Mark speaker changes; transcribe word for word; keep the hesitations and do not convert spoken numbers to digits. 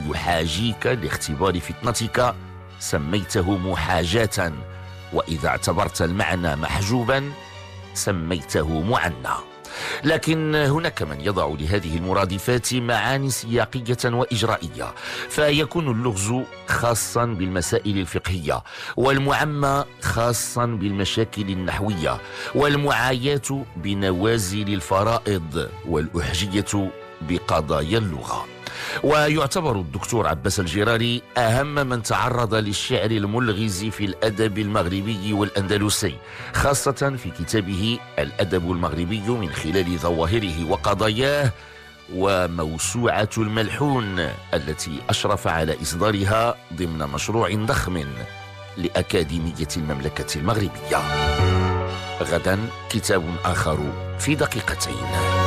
Speaker 1: يحاجيك لاختبار فطنتك سميته محاجاة، وإذا اعتبرت المعنى محجوبا سميته معنى. لكن هناك من يضع لهذه المرادفات معاني سياقية وإجرائية، فيكون اللغز خاصا بالمسائل الفقهية، والمعمى خاصا بالمشاكل النحوية، والمعاياة بنوازل الفرائض، والأحجية بقضايا اللغة. ويعتبر الدكتور عباس الجراري أهم من تعرض للشعر الملغز في الأدب المغربي والأندلسي، خاصة في كتابه الأدب المغربي من خلال ظواهره وقضاياه، وموسوعة الملحون التي أشرف على إصدارها ضمن مشروع ضخم لأكاديمية المملكة المغربية. غدا كتاب آخر في دقيقتين.